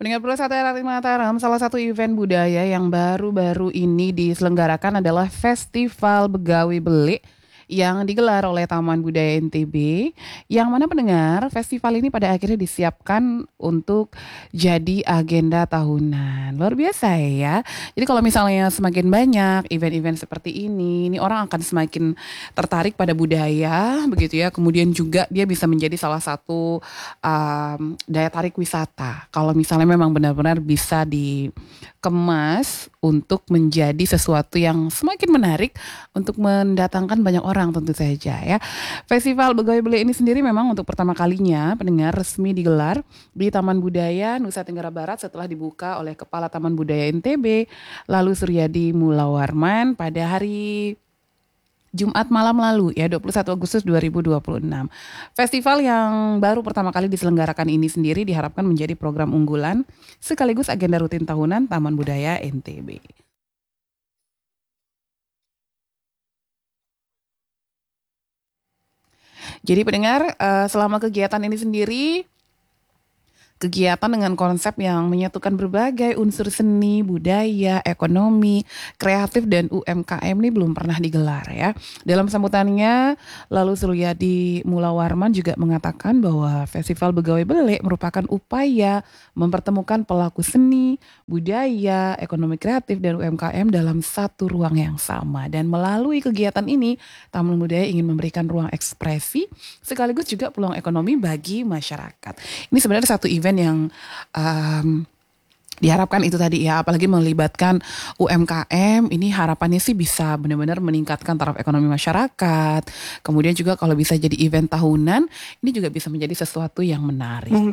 Pendengar Pro Satu RRI Mataram, salah satu event budaya yang baru-baru ini diselenggarakan adalah Festival Begawi Belik yang digelar oleh Taman Budaya NTB, yang mana pendengar festival ini pada akhirnya disiapkan untuk jadi agenda tahunan. Luar biasa ya. Jadi kalau misalnya semakin banyak event-event seperti ini orang akan semakin tertarik pada budaya begitu ya. Kemudian juga dia bisa menjadi salah satu daya tarik wisata. Kalau misalnya memang benar-benar bisa dikemas untuk menjadi sesuatu yang semakin menarik untuk mendatangkan banyak orang tentu saja ya. Festival Begawi Belik ini sendiri memang untuk pertama kalinya pendengar resmi digelar di Taman Budaya Nusa Tenggara Barat setelah dibuka oleh Kepala Taman Budaya NTB lalu Suryadi Mulawarman pada hari Jumat malam lalu ya 21 Agustus 2026. Festival yang baru pertama kali diselenggarakan ini sendiri diharapkan menjadi program unggulan sekaligus agenda rutin tahunan Taman Budaya NTB. Jadi pendengar, selama kegiatan ini sendiri, kegiatan dengan konsep yang menyatukan berbagai unsur seni, budaya, ekonomi, kreatif, dan UMKM ini belum pernah digelar ya. Dalam sambutannya, lalu Suryadi Mulawarman juga mengatakan bahwa Festival Begawi Belik merupakan upaya mempertemukan pelaku seni, budaya, ekonomi kreatif, dan UMKM dalam satu ruang yang sama. Dan melalui kegiatan ini, Taman Budaya ingin memberikan ruang ekspresi sekaligus juga peluang ekonomi bagi masyarakat. Ini sebenarnya satu event yang diharapkan itu tadi ya, apalagi melibatkan UMKM, ini harapannya sih bisa benar-benar meningkatkan taraf ekonomi masyarakat. Kemudian juga kalau bisa jadi event tahunan, ini juga bisa menjadi sesuatu yang menarik.